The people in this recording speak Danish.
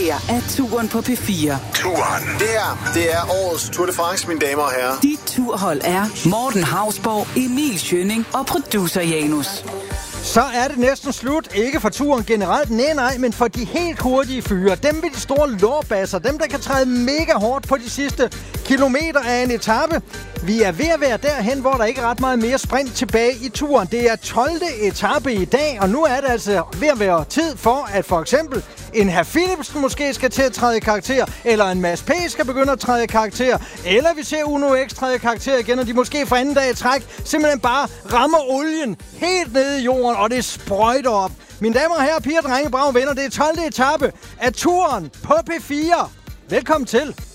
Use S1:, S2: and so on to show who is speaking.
S1: her er Touren på P4.
S2: Touren. Det er årets Tour de France, mine damer og herrer.
S1: Dit turhold er Morten Hausborg, Emil Schønning og producer Janus.
S3: Så er det næsten slut. Ikke for turen generelt, nej, men for de helt hurtige fyre. Dem med de store lårbasser. Dem, der kan træde mega hårdt på de sidste kilometer af en etape. Vi er ved at være derhen, hvor der ikke er ret meget mere sprint tilbage i turen. Det er 12. etape i dag, og nu er det altså ved at være tid for, at for eksempel en Herr Philipsen måske skal til at træde i karakter, eller en Mads P. skal begynde at træde i karakter, eller vi ser Uno X træde i karakter igen, og de måske for anden dag i træk simpelthen bare rammer olien helt nede i jorden, og det sprøjter op. Mine damer og herrer, piger, drenge, brave venner, det er 12. etape af turen på P4. Velkommen til.